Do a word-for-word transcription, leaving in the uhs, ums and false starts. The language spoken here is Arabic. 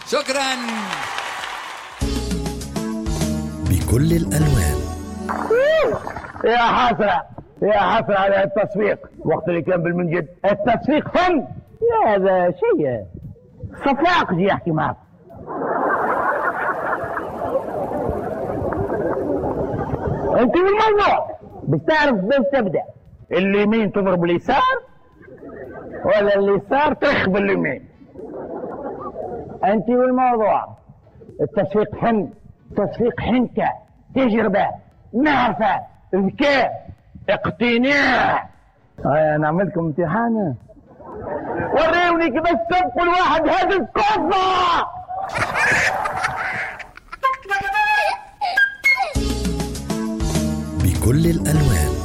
شكرا. بكل الألوان. يا حسرة يا حسرة على التصفيق، وقت اللي كان بالمنجد التصفيق فن. يا هذا شيء صفاق جي يحكي معك. انت بالموضوع بتعرف بس تبدأ اليمين تضرب اليسار ولا اليسار تخ باليمين. انت والموضوع التصفيق فن، تصفيق حنكة، تجربة، معرفة، ذكاء، اقتناع. انا نعمل لكم امتحان، وريوني كيف تسبقوا الواحد هذه القصة. بكل الألوان.